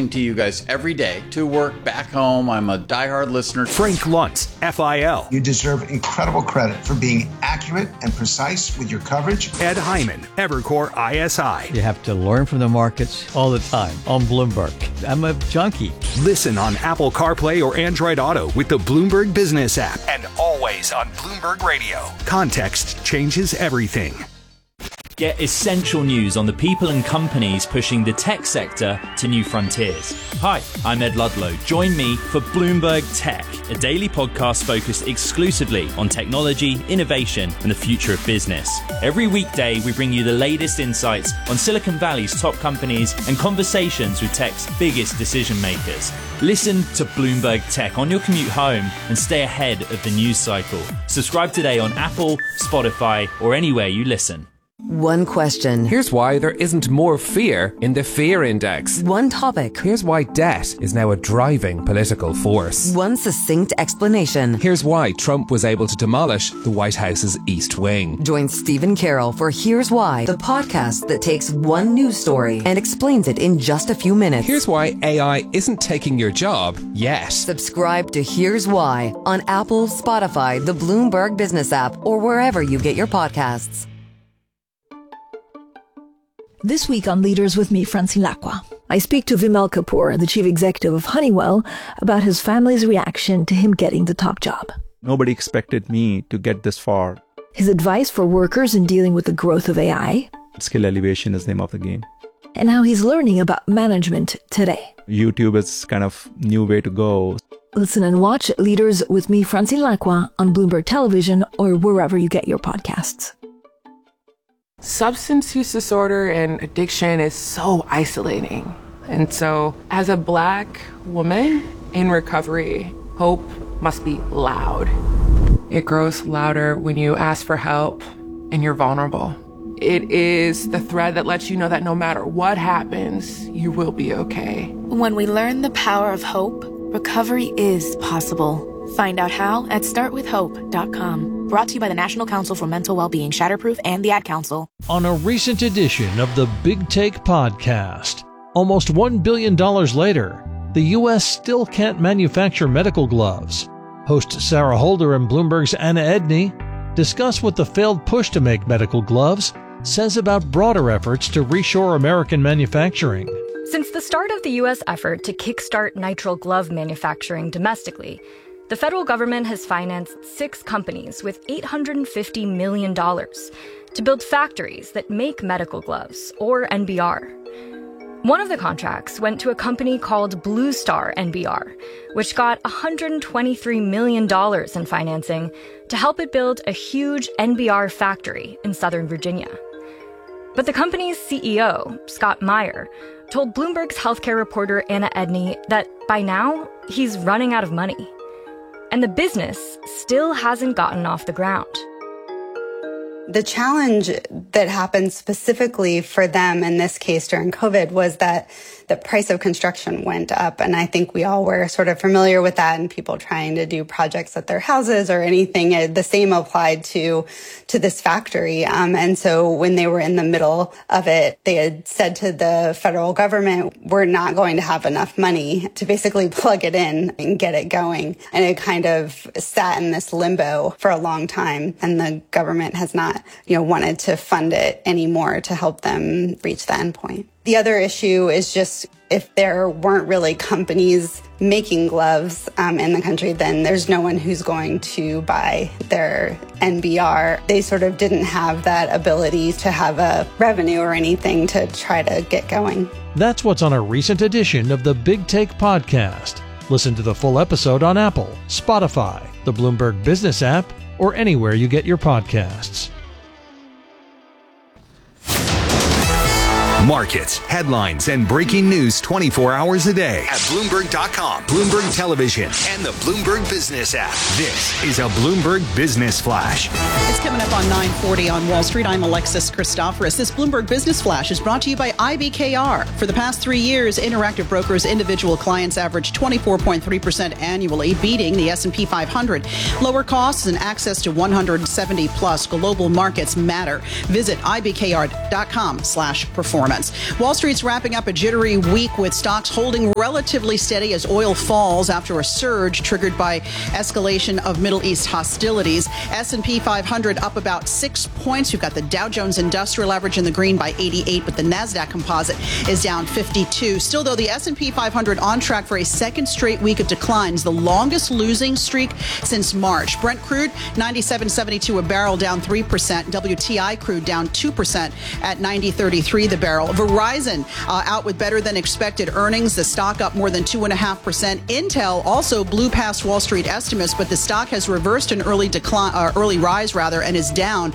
listening to you guys every day to work, back home. I'm a diehard listener. Frank Luntz, FIL. You deserve incredible credit for being accurate and precise with your coverage. Ed Hyman, Evercore ISI. You have to learn from the markets all the time on Bloomberg. I'm a junkie. Listen on Apple CarPlay or Android Auto with the Bloomberg Business app, and always on Bloomberg Radio. Context changes everything. Get essential news on the people and companies pushing the tech sector to new frontiers. Hi, I'm Ed Ludlow. Join me for Bloomberg Tech, a daily podcast focused exclusively on technology, innovation, and the future of business. Every weekday, we bring you the latest insights on Silicon Valley's top companies and conversations with tech's biggest decision makers. Listen to Bloomberg Tech on your commute home and stay ahead of the news cycle. Subscribe today on Apple, Spotify, or anywhere you listen. One question. Here's why there isn't more fear in the fear index. One topic. Here's why debt is now a driving political force. One succinct explanation. Here's why Trump was able to demolish the White House's East Wing. Join Stephen Carroll for Here's Why, the podcast that takes one news story and explains it in just a few minutes. Here's why AI isn't taking your job yet. Subscribe to Here's Why on Apple, Spotify, the Bloomberg Business app, or wherever you get your podcasts. This week on Leaders with me, Francine Lacqua, I speak to Vimal Kapoor, the chief executive of Honeywell, about his family's reaction to him getting the top job. Nobody expected me to get this far. His advice for workers in dealing with the growth of AI. Skill elevation is the name of the game. And how he's learning about management today. YouTube is kind of new way to go. Listen and watch Leaders with me, Francine Lacqua, on Bloomberg Television or wherever you get your podcasts. Substance use disorder and addiction is so isolating. And so as a Black woman in recovery, hope must be loud. It grows louder when you ask for help and you're vulnerable. It is the thread that lets you know that no matter what happens, you will be okay. When we learn the power of hope, recovery is possible. Find out how at startwithhope.com. Brought to you by the National Council for Mental Wellbeing, Shatterproof, and the Ad Council. On a recent edition of the Big Take podcast, almost $1 billion later, the U.S. still can't manufacture medical gloves. Host Sarah Holder and Bloomberg's Anna Edney discuss what the failed push to make medical gloves says about broader efforts to reshore American manufacturing. Since the start of the U.S. effort to kickstart nitrile glove manufacturing domestically, the federal government has financed 6 companies with $850 million to build factories that make medical gloves, or NBR. One of the contracts went to a company called Blue Star NBR, which got $123 million in financing to help it build a huge NBR factory in Southern Virginia. But the company's CEO, Scott Meyer, told Bloomberg's healthcare reporter Anna Edney that by now, he's running out of money. And the business still hasn't gotten off the ground. The challenge that happened specifically for them in this case during COVID was that the price of construction went up. And I think we all were sort of familiar with that, and people trying to do projects at their houses or anything. The same applied to this factory. And so when they were in the middle of it, they had said to the federal government, we're not going to have enough money to basically plug it in and get it going. And it kind of sat in this limbo for a long time. And the government has not wanted to fund it anymore to help them reach the endpoint. The other issue is just if there weren't really companies making gloves in the country, then there's no one who's going to buy their NBR. They sort of didn't have that ability to have a revenue or anything to try to get going. That's what's on a recent edition of the Big Take podcast. Listen to the full episode on Apple, Spotify, the Bloomberg Business app, or anywhere you get your podcasts. Markets, headlines, and breaking news 24 hours a day at Bloomberg.com, Bloomberg Television, and the Bloomberg Business app. This is a Bloomberg Business Flash. It's coming up on 9:40 on Wall Street. I'm Alexis Christoforous. This Bloomberg Business Flash is brought to you by IBKR. For the past 3 years, Interactive Brokers' individual clients averaged 24.3% annually, beating the S&P 500. Lower costs and access to 170-plus global markets matter. Visit IBKR.com/performance. performance. Wall Street's wrapping up a jittery week with stocks holding relatively steady as oil falls after a surge triggered by escalation of Middle East hostilities. S&P 500 up about 6 points. You've got the Dow Jones Industrial Average in the green by 88, but the NASDAQ Composite is down 52. Still, though, the S&P 500 on track for a second straight week of declines, the longest losing streak since March. Brent crude, 97.72 a barrel, down 3%. WTI crude down 2% at 90.33 the barrel. Verizon out with better than expected earnings. The stock up more than 2.5%. Intel also blew past Wall Street estimates, but the stock has reversed an early rise, and is down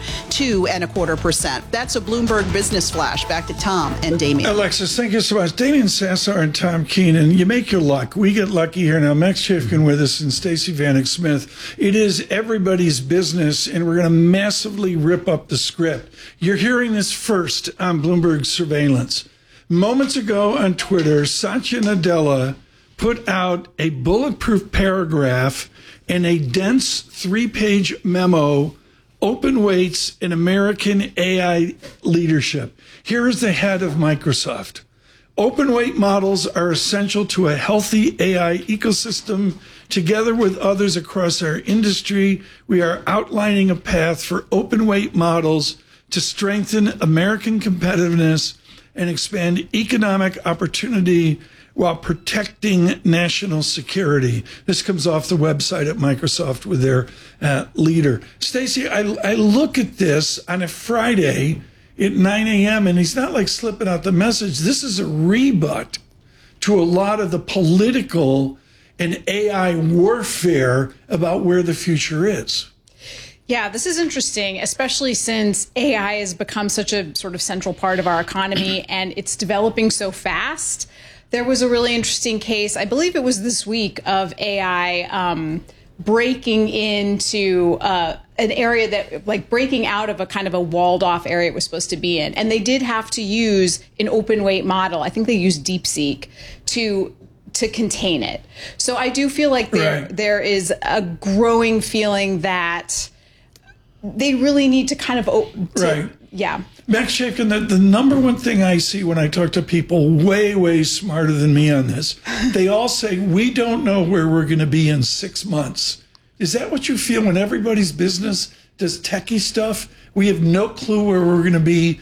2.25%. That's a Bloomberg Business Flash. Back to Tom and Damien. Alexis, thank you so much. Damien Sassar and Tom Keenan, you make your luck. We get lucky here now. Max Chifkin with us and Stacey Vanek Smith. It is everybody's business, and we're going to massively rip up the script. You're hearing this first on Bloomberg Surveillance. Moments ago on Twitter, Satya Nadella put out a bulletproof paragraph in a dense 3-page memo, Open Weights in American AI Leadership. Here is the head of Microsoft. Open weight models are essential to a healthy AI ecosystem. Together with others across our industry, we are outlining a path for open weight models to strengthen American competitiveness and expand economic opportunity while protecting national security. This comes off the website at Microsoft with their leader. Stacey, I look at this on a Friday at 9 a.m., and he's not like slipping out the message. This is a rebut to a lot of the political and AI warfare about where the future is. Yeah, this is interesting, especially since AI has become such a sort of central part of our economy and it's developing so fast. There was a really interesting case, I believe it was this week, of AI breaking into an area that, like, breaking out of a kind of a walled off area it was supposed to be in. And they did have to use an open weight model. I think they used DeepSeek to contain it. So I do feel like there is a growing feeling that they really need to kind of yeah. Max Chifkin, the number one thing I see when I talk to people way smarter than me on this, they all say, we don't know where we're going to be in 6 months. Is that what you feel when everybody's business does techie stuff? We have no clue where we're going to be,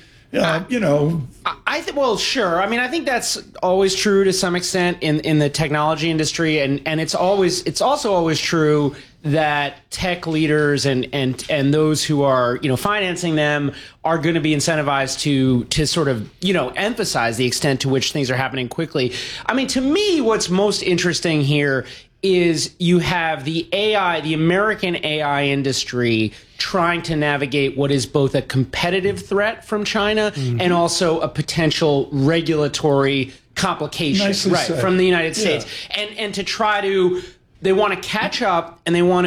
well, sure. I mean, I think that's always true to some extent in the technology industry. And it's also always true that tech leaders and those who are, financing them are going to be incentivized to sort of, emphasize the extent to which things are happening quickly. I mean, to me, what's most interesting here is you have the American AI industry trying to navigate what is both a competitive threat from China and also a potential regulatory complication from the United States. And to try to, they want to catch up, and they want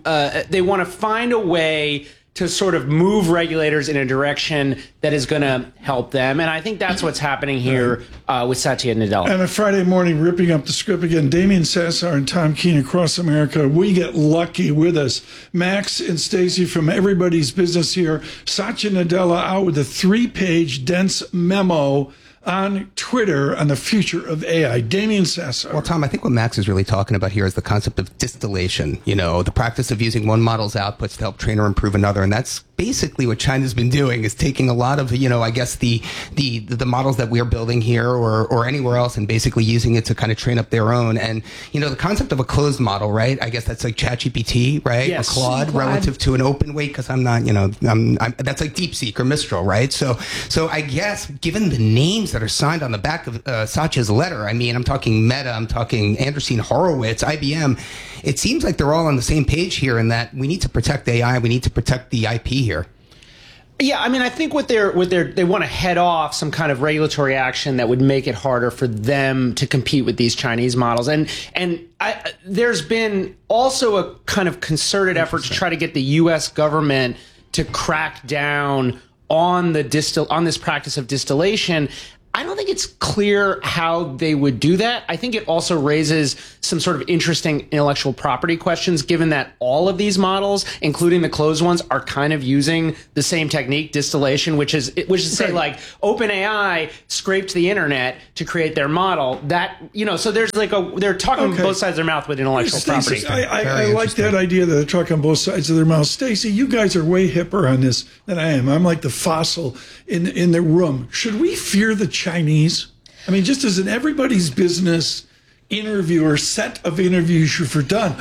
to find a way to sort of move regulators in a direction that is going to help them. And I think that's what's happening here with Satya Nadella. And a Friday morning, ripping up the script again, Damien Sassar and Tom Keenan across America. We get lucky with us. Max and Stacey from Everybody's Business here. Satya Nadella out with a 3-page dense memo on Twitter on the future of AI. Damien Sassar. Well, Tom, I think what Max is really talking about here is the concept of distillation, the practice of using one model's outputs to help train or improve another. And that's basically what China's been doing, is taking a lot of, I guess the models that we're building here or anywhere else and basically using it to kind of train up their own. And, the concept of a closed model, right? I guess that's like ChatGPT, right? Yes. Or Claude relative to an open weight, because I'm not, that's like DeepSeek or Mistral, right? So I guess given the names that are signed on the back of Satya's letter, I mean, I'm talking Meta, I'm talking Andressen Horowitz, IBM, it seems like they're all on the same page here in that we need to protect AI, we need to protect the IP here. Yeah, I mean, I think they want to head off some kind of regulatory action that would make it harder for them to compete with these Chinese models. And there's been also a kind of concerted effort to try to get the U.S. government to crack down on this practice of distillation. I don't think it's clear how they would do that. I think it also raises some sort of interesting intellectual property questions, given that all of these models, including the closed ones, are kind of using the same technique, distillation, which is to say, like, OpenAI scraped the internet to create their model. That, so there's they're talking on both sides of their mouth with intellectual property. I like that idea that they're talking on both sides of their mouth. Stacey, you guys are way hipper on this than I am. I'm like the fossil in the room. Should we fear the Chinese? I mean, just as in everybody's business interview or set of interviews you've done,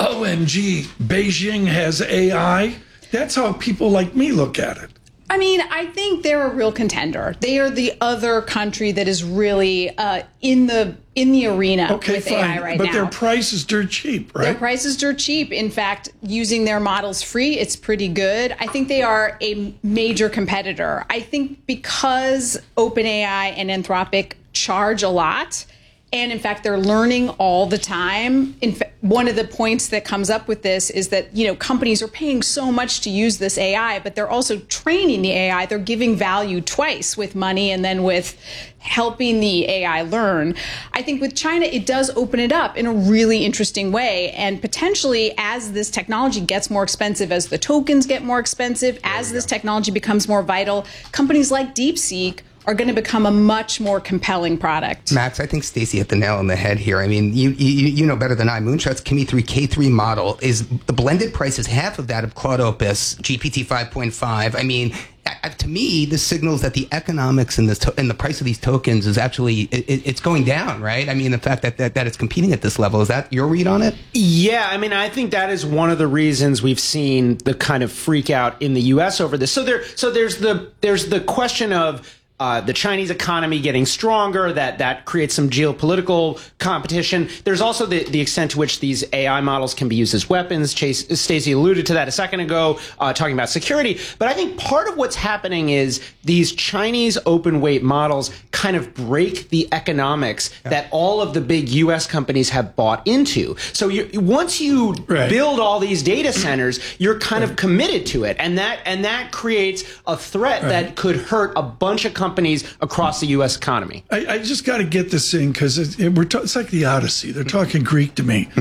OMG, Beijing has AI. That's how people like me look at it. I mean, I think they're a real contender. They are the other country that is really in the arena with AI right now. But their price is dirt cheap, right? Their price is dirt cheap. In fact, using their models free, it's pretty good. I think they are a major competitor. I think because OpenAI and Anthropic charge a lot, and in fact, they're learning all the time. In fact, one of the points that comes up with this is that, companies are paying so much to use this AI, but they're also training the AI. They're giving value twice, with money and then with helping the AI learn. I think with China, it does open it up in a really interesting way. And potentially, as this technology gets more expensive, as the tokens get more expensive, as this technology becomes more vital, companies like DeepSeek are going to become a much more compelling product. Max, I think Stacey hit the nail on the head here. I mean, you know better than I. Moonshot's Kimi 3 K3 model is the blended price is half of that of Claude Opus GPT 5.5. I mean, to me, this signals that the economics in this and the price of these tokens is actually it's going down, right? I mean, the fact that it's competing at this level, is that your read on it? Yeah, I mean, I think that is one of the reasons we've seen the kind of freak out in the U.S. over this. So there's the question of the Chinese economy getting stronger, that creates some geopolitical competition. There's also the extent to which these AI models can be used as weapons. Stacey alluded to that a second ago, talking about security. But I think part of what's happening is these Chinese open weight models kind of break the economics that all of the big U.S. companies have bought into. So once you build all these data centers, you're kind of committed to it. And that creates a threat that could hurt a bunch of companies across the U.S. economy. I just got to get this in because it's like the Odyssey. They're talking Greek to me.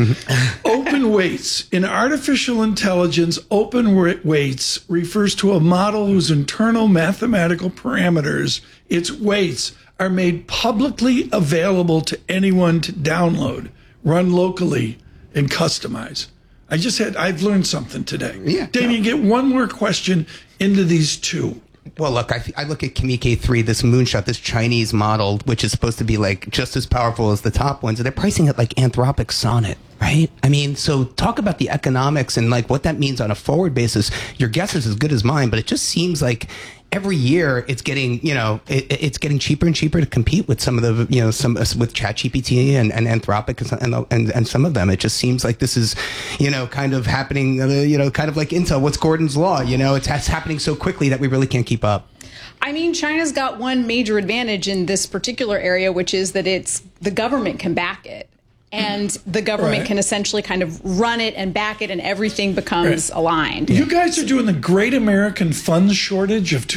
Open weights. In artificial intelligence, open weights refers to a model whose internal mathematical parameters, its weights, are made publicly available to anyone to download, run locally, and customize. I've learned something today. Yeah. Damien, get one more question into these two. Well, look, I look at Kimi K3, this Moonshot, this Chinese model, which is supposed to be like just as powerful as the top ones. And they're pricing it like Anthropic Sonnet, right? I mean, so talk about the economics and like what that means on a forward basis. Your guess is as good as mine, but it just seems like every year it's getting, it's getting cheaper and cheaper to compete with some of the, with ChatGPT and Anthropic and some of them. It just seems like this is, kind of happening, kind of like Intel. What's Gordon's law? It's happening so quickly that we really can't keep up. I mean, China's got one major advantage in this particular area, which is that the government can back it. And the government can essentially kind of run it and back it, and everything becomes aligned. You guys are doing the Great American Funds Shortage of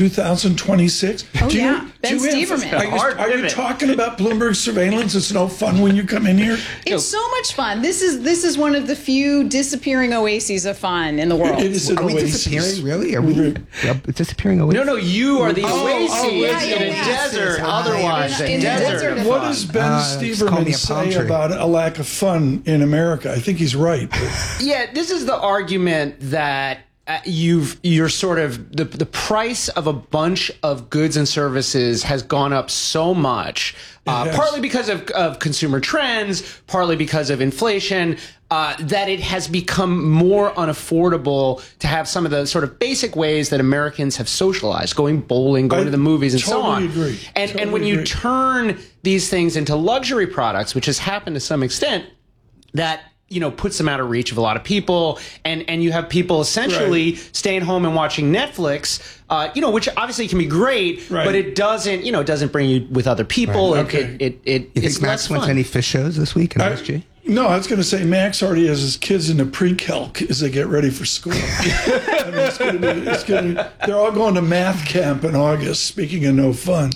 2026. Oh, Ben Steverman. Are you talking about Bloomberg surveillance? It's no fun when you come in here? It's so much fun. This is one of the few disappearing oases of fun in the world. It is an Are we oasis. disappearing, really? Are we disappearing oasis? No, you are the oasis in a desert. Otherwise, in the desert. What does Ben Steverman say about a lack of fun in America? I think he's right. Yeah, this is the argument that you're sort of the price of a bunch of goods and services has gone up so much, partly because of consumer trends, partly because of inflation, that it has become more unaffordable to have some of the sort of basic ways that Americans have socialized, going bowling, going to the movies, and so on. Agree. And when you turn these things into luxury products, which has happened to some extent, that puts them out of reach of a lot of people, and you have people essentially staying home and watching Netflix, which obviously can be great, but it doesn't bring you with other people. You think Max went to any fish shows this week in ISG? No, I was going to say Max already has his kids in the pre-calc as they get ready for school. They're all going to math camp in August, speaking of no fun.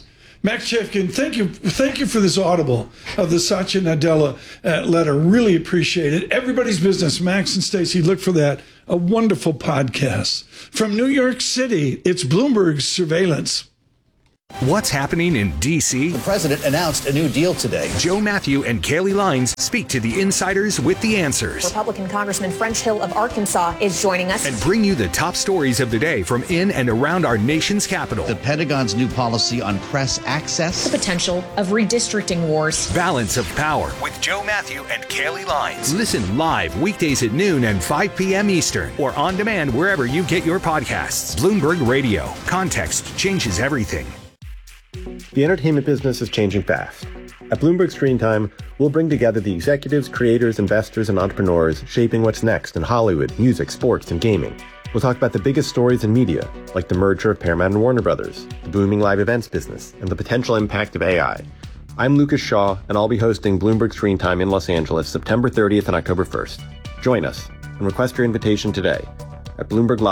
Max Chifkin, thank you for this audible of the Satya Nadella letter. Really appreciate it. Everybody's Business, Max and Stacey, look for that. A wonderful podcast. From New York City, it's Bloomberg's Surveillance. What's happening in D.C.? The president announced a new deal today. Joe Matthew and Kaylee Lines speak to the insiders with the answers. Republican Congressman French Hill of Arkansas is joining us. And bring you the top stories of the day from in and around our nation's capital. The Pentagon's new policy on press access. The potential of redistricting wars. Balance of Power with Joe Matthew and Kaylee Lines. Listen live weekdays at noon and 5 p.m. Eastern or on demand wherever you get your podcasts. Bloomberg Radio. Context changes everything. The entertainment business is changing fast. At Bloomberg Screen Time, we'll bring together the executives, creators, investors, and entrepreneurs shaping what's next in Hollywood, music, sports, and gaming. We'll talk about the biggest stories in media, like the merger of Paramount and Warner Brothers, the booming live events business, and the potential impact of AI. I'm Lucas Shaw, and I'll be hosting Bloomberg Screen Time in Los Angeles September 30th and October 1st. Join us and request your invitation today at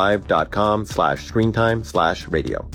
bloomberglive.com/screentime/radio.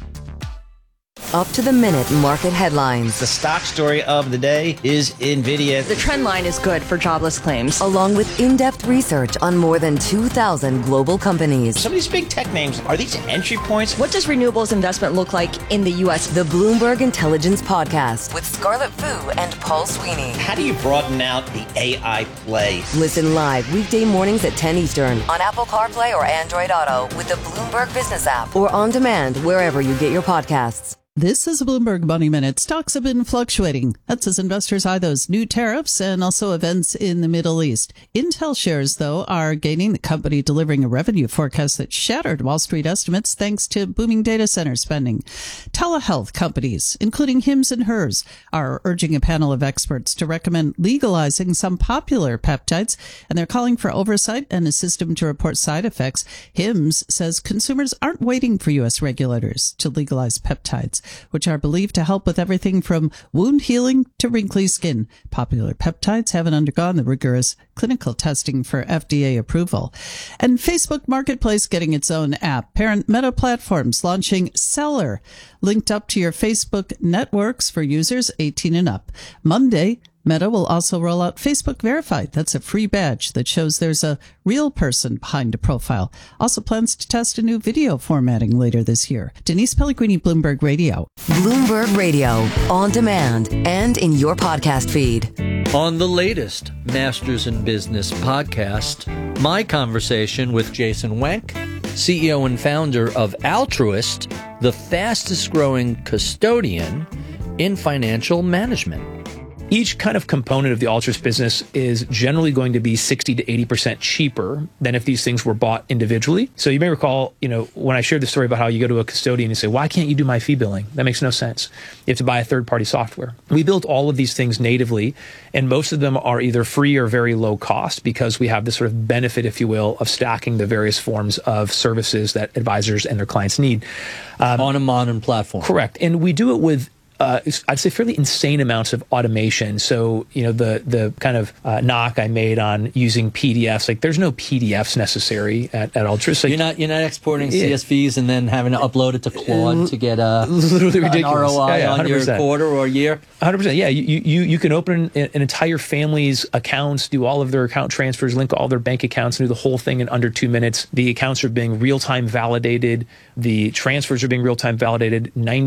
Up to the minute market headlines. The stock story of the day is NVIDIA. The trend line is good for jobless claims. Along with in-depth research on more than 2,000 global companies. Some of these big tech names, are these entry points? What does renewables investment look like in the U.S.? The Bloomberg Intelligence Podcast with Scarlett Fu and Paul Sweeney. How do you broaden out the AI play? Listen live weekday mornings at 10 Eastern on Apple CarPlay or Android Auto with the Bloomberg Business app or on demand wherever you get your podcasts. This is a Bloomberg Money Minute. Stocks have been fluctuating. That's as investors eye those new tariffs and also events in the Middle East. Intel shares, though, are gaining, the company delivering a revenue forecast that shattered Wall Street estimates thanks to booming data center spending. Telehealth companies, including Hims and Hers, are urging a panel of experts to recommend legalizing some popular peptides, and they're calling for oversight and a system to report side effects. Hims says consumers aren't waiting for U.S. regulators to legalize peptides, which are believed to help with everything from wound healing to wrinkly skin. Popular peptides haven't undergone the rigorous clinical testing for FDA approval. And Facebook Marketplace getting its own app. Parent Meta Platforms launching Seller, linked up to your Facebook networks for users 18 and up. Monday, Meta will also roll out Facebook Verified. That's a free badge that shows there's a real person behind a profile. Also plans to test a new video formatting later this year. Denise Pellegrini, Bloomberg Radio. Bloomberg Radio, on demand and in your podcast feed. On the latest Masters in Business podcast, my conversation with Jason Wenk, CEO and founder of Altruist, the fastest growing custodian in financial management. Each kind of component of the Altruist business is generally going to be 60 to 80% cheaper than if these things were bought individually. So you may recall, when I shared the story about how you go to a custodian and say, why can't you do my fee billing? That makes no sense. You have to buy a third-party software. We built all of these things natively, and most of them are either free or very low cost because we have this sort of benefit, if you will, of stacking the various forms of services that advisors and their clients need. On a modern platform. Correct. And we do it with I'd say fairly insane amounts of automation. So, the kind of knock I made on using PDFs, like there's no PDFs necessary at Altruist. Like, you're not exporting CSVs and then having to upload it to Claude to get literally ridiculous. An ROI on your quarter or year. 100%. Yeah, you can open an entire family's accounts, do all of their account transfers, link all their bank accounts, and do the whole thing in under 2 minutes. The accounts are being real-time validated. The transfers are being real-time validated.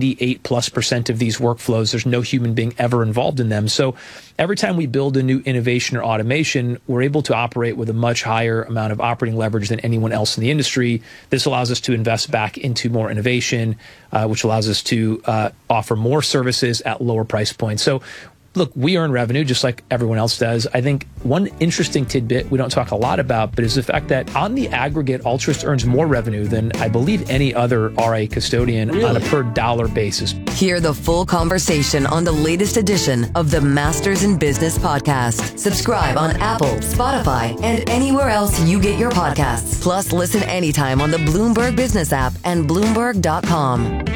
98+% of these workflows, there's no human being ever involved in them. So every time we build a new innovation or automation, we're able to operate with a much higher amount of operating leverage than anyone else in the industry. This allows us to invest back into more innovation, which allows us to offer more services at lower price points. So look, we earn revenue just like everyone else does. I think one interesting tidbit we don't talk a lot about, but is the fact that on the aggregate, Altruist earns more revenue than I believe any other RIA custodian on a per dollar basis. Hear the full conversation on the latest edition of the Masters in Business podcast. Subscribe on Apple, Spotify, and anywhere else you get your podcasts. Plus, listen anytime on the Bloomberg Business app and Bloomberg.com.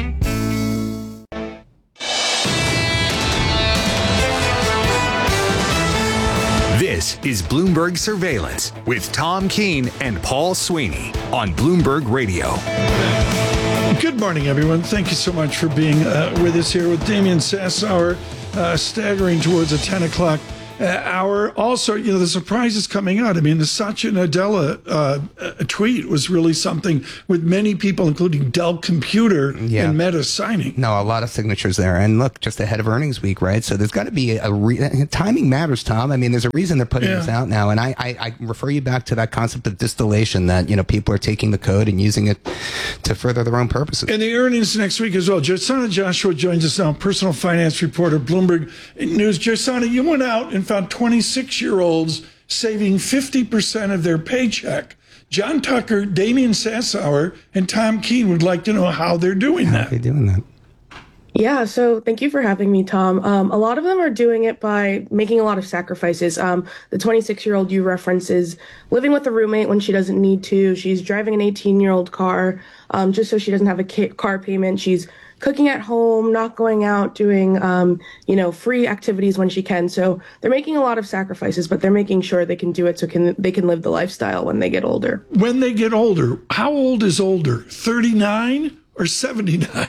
This is Bloomberg Surveillance with Tom Keene and Paul Sweeney on Bloomberg Radio. Good morning, everyone. Thank you so much for being with us here with Damian Sassower, staggering towards a 10 o'clock hour. Also, the surprise is coming out. I mean, the Satya Nadella tweet was really something with many people, including Dell Computer and Meta signing. No, a lot of signatures there. And look, just ahead of earnings week, right? So there's got to be timing matters, Tom. I mean, there's a reason they're putting this out now. And I refer you back to that concept of distillation that, people are taking the code and using it to further their own purposes. And the earnings next week as well. Josana Joshua joins us now, personal finance reporter, Bloomberg News. Josana, you went out and found 26-year-olds saving 50% of their paycheck. John Tucker, Damian Sassower, and Tom Keene would like to know how they're doing that. How are they doing that? Yeah, so thank you for having me, Tom. A lot of them are doing it by making a lot of sacrifices. The 26-year-old you reference is living with a roommate when she doesn't need to. She's driving an 18-year-old car just so she doesn't have a car payment. She's cooking at home, not going out, doing, free activities when she can. So they're making a lot of sacrifices, but they're making sure they can do it so they can live the lifestyle when they get older. When they get older, how old is older? 39 or 79?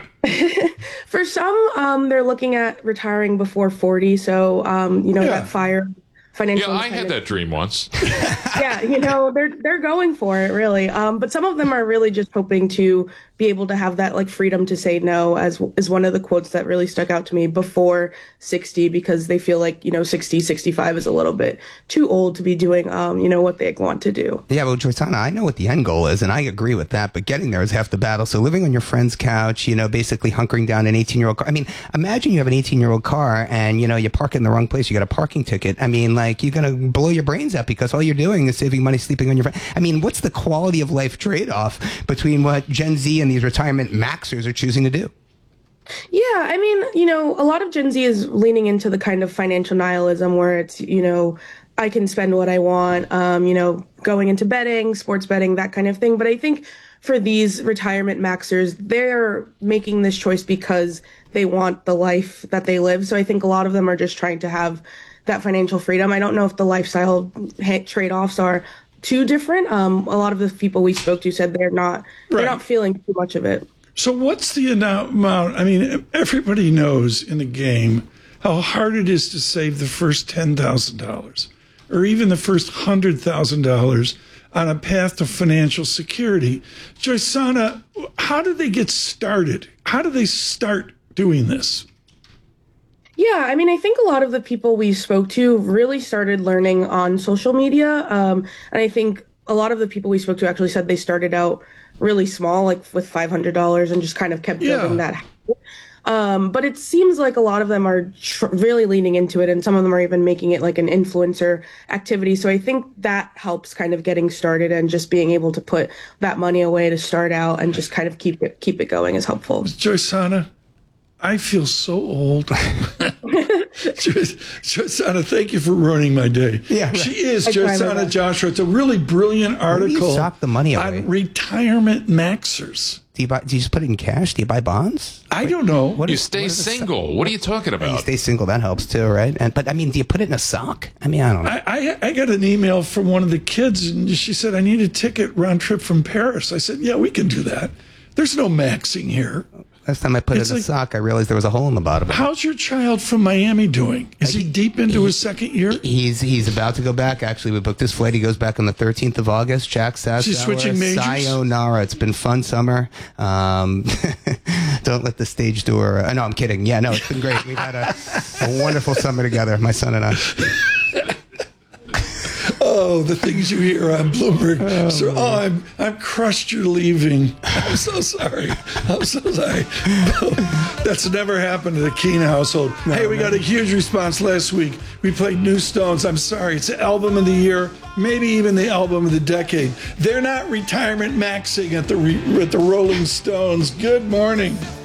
For some, they're looking at retiring before 40. So, that financial. Yeah, I had that dream once. Yeah, they're going for it, really. But some of them are really just hoping to be able to have that freedom to say no, as is one of the quotes that really stuck out to me, before 60, because they feel like 60, 65 is a little bit too old to be doing what they want to do. Yeah, well, Jordana, I know what the end goal is, and I agree with that, but getting there is half the battle. So living on your friend's couch, basically hunkering down an 18-year-old car. I mean, imagine you have an 18-year-old car and you park it in the wrong place. You got a parking ticket. I mean, you're going to blow your brains out because all you're doing is saving money sleeping on your friend. I mean, what's the quality of life trade-off between what Gen Z and these retirement maxers are choosing to do? Yeah, I mean, a lot of Gen Z is leaning into the kind of financial nihilism where it's, I can spend what I want, going into betting, sports betting, that kind of thing. But I think for these retirement maxers, they're making this choice because they want the life that they live. So I think a lot of them are just trying to have that financial freedom. I don't know if the lifestyle trade-offs are too different. A lot of the people we spoke to said they're not feeling too much of it. So what's the amount? I mean, everybody knows in the game how hard it is to save the first $10,000 or even the first $100,000 on a path to financial security. Josana, how do they get started? How do they start doing this? Yeah, I mean, I think a lot of the people we spoke to really started learning on social media. And I think a lot of the people we spoke to actually said they started out really small, with $500 and just kind of kept building that. But it seems like a lot of them are really leaning into it, and some of them are even making it like an influencer activity. So I think that helps kind of getting started, and just being able to put that money away to start out and just kind of keep it going is helpful. Josana, I feel so old. Josana, thank you for ruining my day. Yeah, she is Josana Joshua. It's a really brilliant article sock the money away? On retirement maxers. Do you just put it in cash? Do you buy bonds? I don't know. You stay single. What are you talking about? You stay single. That helps too, right? But I mean, do you put it in a sock? I mean, I don't know. I got an email from one of the kids, and she said, I need a ticket round trip from Paris. I said, yeah, we can do that. There's no maxing here. Last time I put it in a sock, I realized there was a hole in the bottom of it. How's your child from Miami doing? Is he deep into his second year? He's about to go back. Actually, we booked his flight. He goes back on the 13th of August. Jack Sassower. She's switching majors? Sayonara. It's been fun summer. Don't let the stage door... no, I'm kidding. Yeah, no, it's been great. We've had a wonderful summer together, my son and I. Oh, the things you hear on Bloomberg. I'm crushed you're leaving. I'm so sorry. I'm so sorry. That's never happened to the Keene household. Hey, we got a huge response last week. We played New Stones. I'm sorry. It's the album of the year, maybe even the album of the decade. They're not retirement maxing at the Rolling Stones. Good morning.